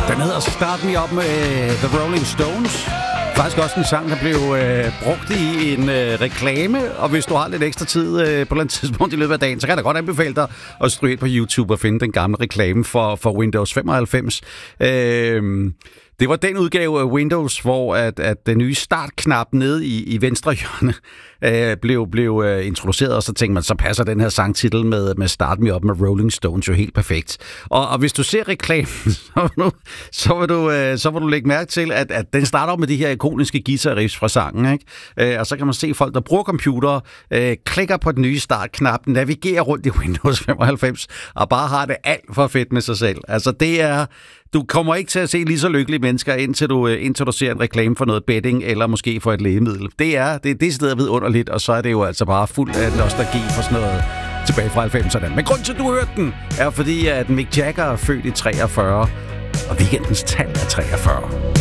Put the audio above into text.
Den hedder Start Me Up med The Rolling Stones. Faktisk også en sang, der blev brugt i en reklame. Og hvis du har lidt ekstra tid på et eller andet tidspunkt i løbet af dagen, så kan jeg da godt anbefale dig at stryge ind på YouTube og finde den gamle reklame for Windows 95. Det var den udgave af Windows, hvor at den nye startknap nede i venstre hjørne blev introduceret, og så tænkte man, så passer den her sangtitel med Start Me Up med Rolling Stones jo helt perfekt. Og hvis du ser reklamen, så vil du lægge mærke til, at den starter med de her ikoniske guitar-riffs fra sangen, ikke? Og så kan man se folk, der bruger computer, klikker på den nye startknap, navigerer rundt i Windows 95, og bare har det alt for fedt med sig selv. Altså det er... Du kommer ikke til at se lige så lykkelige mennesker, indtil du ser en reklame for noget betting, eller måske for et lægemiddel. Det er det sted vidunderligt, og så er det jo altså bare fuld af nostalgi for sådan noget tilbage fra 90'erne. Men grunden til, at du hørte den, er fordi, at Mick Jagger er født i 43, og weekendens tal er 43.